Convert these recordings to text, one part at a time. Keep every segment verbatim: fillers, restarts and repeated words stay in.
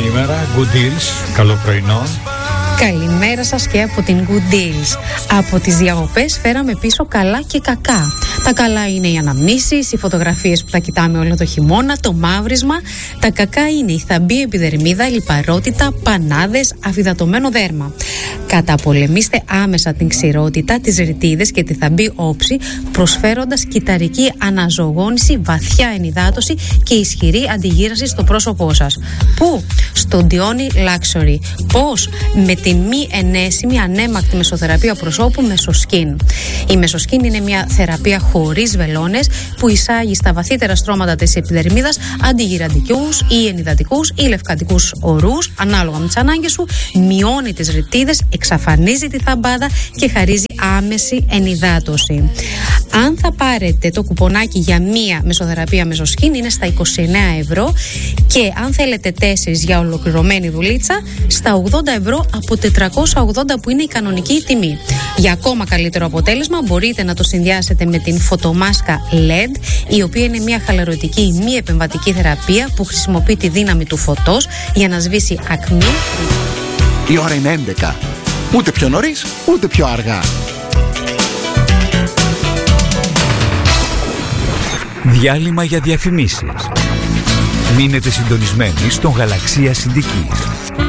Καλημέρα, Good Deals, καλό πρωινό. Καλημέρα σας και από την Good Deals. Από τις διακοπές φέραμε πίσω καλά και κακά. Τα καλά είναι οι αναμνήσεις, οι φωτογραφίες που θα κοιτάμε όλο το χειμώνα, το μαύρισμα. Τα κακά είναι η θαμπή επιδερμίδα, λιπαρότητα, πανάδες, αφυδατωμένο δέρμα. Καταπολεμήστε άμεσα την ξηρότητα, τις ρητίδες και τη θαμπή όψη, προσφέροντας κυταρική αναζωογόνηση, βαθιά ενυδάτωση και ισχυρή αντιγύραση στο πρόσωπό σας. Πού? Στο Dioni Luxury. Πώς? Με την μη ενέσιμη ανέμακτη μεσοθεραπεία προσώπου Μεσοσκίν. Η Μεσοσκίν είναι μια θεραπεία χωρίς βελόνες που εισάγει στα βαθύτερα στρώματα της επιδερμίδας αντιγυραντικούς ή ενυδατικούς ή λευκαντικούς ορούς, ανάλογα με τις ανάγκες σου, μειώνει τις ρητίδες, εξαφανίζει τη θαμπάδα και χαρίζει άμεση ενυδάτωση. Αν θα πάρετε το κουπονάκι για μία μεσοθεραπεία Μεσοσκίν, είναι στα είκοσι εννέα ευρώ, και αν θέλετε τέσσερις για ολοκληρωμένη δουλίτσα, στα ογδόντα ευρώ από τετρακόσια ογδόντα που είναι η κανονική τιμή. Για ακόμα καλύτερο αποτέλεσμα μπορείτε να το συνδυάσετε με την φωτομάσκα ελ ι ντι, η οποία είναι μια χαλαρωτική μη επεμβατική θεραπεία που χρησιμοποιεί τη δύναμη του φωτός για να σβήσει ακμή. Η ώρα είναι έντεκα. Ούτε πιο νωρίς, ούτε πιο αργά. Διάλειμμα για διαφημίσεις. Μείνετε συντονισμένοι στον Γαλαξία Συντικής.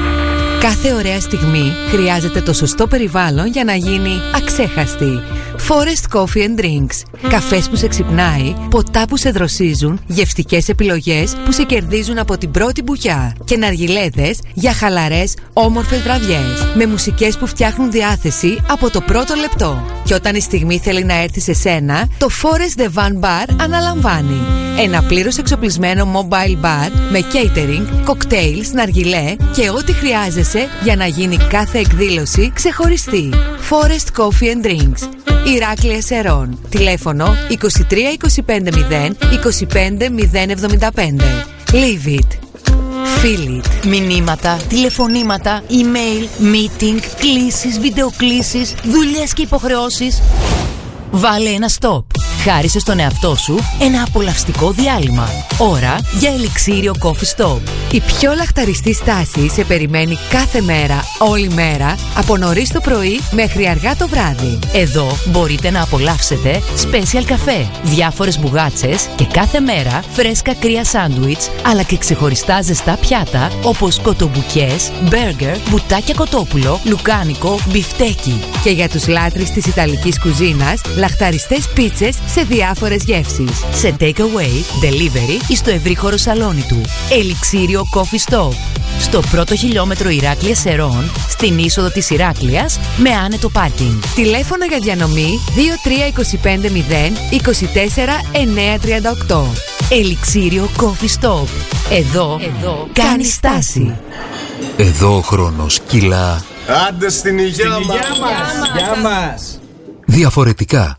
Κάθε ωραία στιγμή χρειάζεται το σωστό περιβάλλον για να γίνει αξέχαστη. Forest Coffee and Drinks. Καφές που σε ξυπνάει, ποτά που σε δροσίζουν, γευστικές επιλογές που σε κερδίζουν από την πρώτη μπουκιά και ναργιλέδες για χαλαρές, όμορφες βραδιές. Με μουσικές που φτιάχνουν διάθεση από το πρώτο λεπτό. Και όταν η στιγμή θέλει να έρθει σε σένα, το Forest The Van Bar αναλαμβάνει. Ένα πλήρως εξοπλισμένο mobile bar με catering, cocktails, ναργιλέ και ό,τι χρειάζεσαι για να γίνει κάθε εκδήλωση ξεχωριστή. Forest Coffee and Drinks. Ηράκλεια Σερών. Τηλέφωνο είκοσι τρία είκοσι πέντε μηδέν είκοσι πέντε μηδέν εβδομήντα πέντε. Leave it. Feel it. Μηνύματα, τηλεφωνήματα, email, meeting, κλήσεις, βιντεοκλήσεις, δουλειές και υποχρεώσεις. Βάλε ένα stop. Χάρισε στον εαυτό σου ένα απολαυστικό διάλειμμα. Ώρα για ελιξίριο Coffee Stop. Η πιο λαχταριστή στάση σε περιμένει κάθε μέρα, όλη μέρα, από νωρίς το πρωί μέχρι αργά το βράδυ. Εδώ μπορείτε να απολαύσετε special καφέ, διάφορες μπουγάτσες και κάθε μέρα φρέσκα κρύα σάντουιτς, αλλά και ξεχωριστά ζεστά πιάτα όπως κοτομπουκές, μπέργκερ, μπουτάκια κοτόπουλο, λουκάνικο, μπιφτέκι. Και για τους λάτρεις της ιταλικής κουζίνας, λαχταριστές πίτσες σε διάφορες γεύσεις. Σε takeaway, delivery ή στο ευρύχωρο σαλόνι του. Ελιξίριο Coffee Stop. Στο πρώτο χιλιόμετρο Ηράκλεια Σερών, στην είσοδο της Ηράκλειας, με άνετο πάρκινγκ. Τηλέφωνα για διανομή δύο τρία είκοσι πέντε μηδέν είκοσι τέσσερα εννιακόσια τριάντα οκτώ. Ελιξίριο Coffee Stop. Εδώ, Εδώ κάνει στάση. Εδώ ο χρόνος κυλά. Άντε στην υγεία μας. Γεια μας. Διαφορετικά.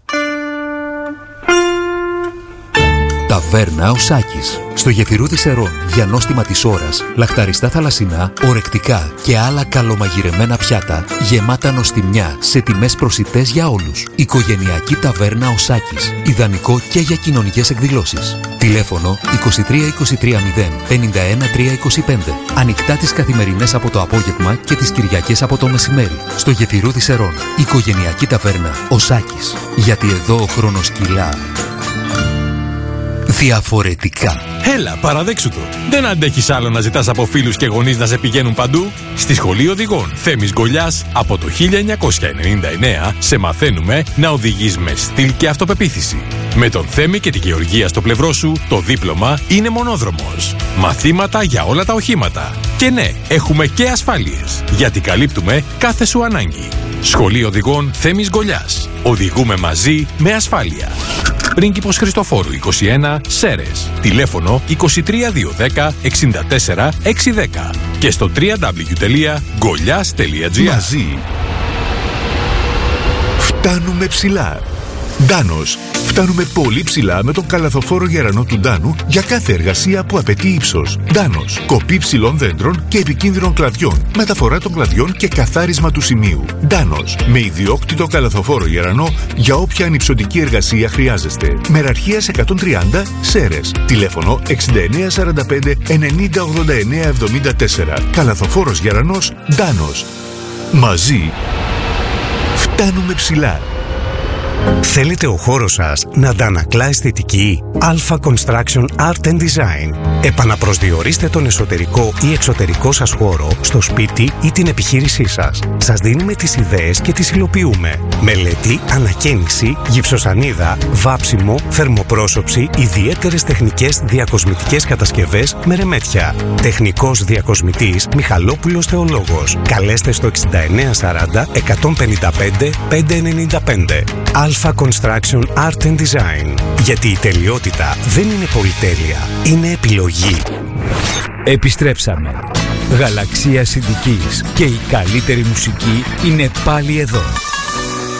Ταβέρνα ο Σάκης. Στο Γεφυρούδι Σερών, για νόστιμα της ώρας, λαχταριστά θαλασσινά, ορεκτικά και άλλα καλομαγειρεμένα πιάτα, γεμάτα νοστιμιά, σε τιμές προσιτές για όλους. Οικογενειακή ταβέρνα ο Σάκης. Ιδανικό και για κοινωνικές εκδηλώσεις. Τηλέφωνο είκοσι τρία είκοσι τρία μηδέν πενήντα ένα τριακόσια είκοσι πέντε. Ανοιχτά τις καθημερινές από το απόγευμα και τις Κυριακές από το μεσημέρι. Στο Γεφυρούδι Σερών. Οικογενειακή ταβέρνα ο Σάκης. Γιατί εδώ ο χρόνος κυλά. Διαφορετικά. Έλα, παραδέξου το. Δεν αντέχεις άλλο να ζητάς από φίλους και γονείς να σε πηγαίνουν παντού. Στη Σχολή Οδηγών Θέμης Γκολιάς από το χίλια εννιακόσια ενενήντα εννέα σε μαθαίνουμε να οδηγείς με στυλ και αυτοπεποίθηση. Με τον Θέμη και τη Γεωργία στο πλευρό σου, το δίπλωμα είναι μονόδρομος. Μαθήματα για όλα τα οχήματα. Και ναι, έχουμε και ασφάλειες, γιατί καλύπτουμε κάθε σου ανάγκη. Σχολή Οδηγών Θέμης Γκολιάς. Οδηγούμε μαζί με ασφάλεια. Πρίγκιπος Χριστοφόρου είκοσι ένα, Σέρες. Τηλέφωνο είκοσι τρία δύο δέκα εξήντα τέσσερα εξακόσια δέκα και στο double-u double-u double-u τελεία γκολιάς τελεία τζι άρ. Μαζί φτάνουμε ψηλά. Ντάνος, Φτάνουμε πολύ ψηλά με τον καλαθοφόρο γερανό του Ντάνου για κάθε εργασία που απαιτεί ύψος. Ντάνος, κοπή ψηλών δέντρων και επικίνδυνων κλαδιών, μεταφορά των κλαδιών και καθάρισμα του σημείου. Ντάνος, με ιδιόκτητο καλαθοφόρο γερανό για όποια ανυψωτική εργασία χρειάζεστε. Μεραρχίας εκατόν τριάντα, Σέρρες. Τηλέφωνο εξήντα εννέα σαράντα πέντε ενενήντα ογδόντα εννέα εβδομήντα τέσσερα. Καλαθοφόρος γερανός Ντάνος. Μαζί φτάνουμε ψηλά. Θέλετε ο χώρος σας να αντανακλά αισθητική? Alpha Construction Art and Design. Επαναπροσδιορίστε τον εσωτερικό ή εξωτερικό σας χώρο στο σπίτι ή την επιχείρησή σας. Σας δίνουμε τις ιδέες και τις υλοποιούμε. Μελέτη, ανακαίνιση, γυψοσανίδα, βάψιμο, θερμοπρόσωψη, ιδιαίτερες τεχνικές διακοσμητικές κατασκευές με ρεμέτια. Τεχνικός διακοσμητής Μιχαλόπουλος Θεολόγος. Καλέστε στο εξήντα εννέα σαράντα εκατόν πενήντα πέντε πεντακόσια ενενήντα πέντε. Alpha Construction Art and Design. Γιατί η τελειότητα δεν είναι πολυτέλεια, είναι επιλογή. Επιστρέψαμε. Γαλαξία Συντικής και η καλύτερη μουσική είναι πάλι εδώ.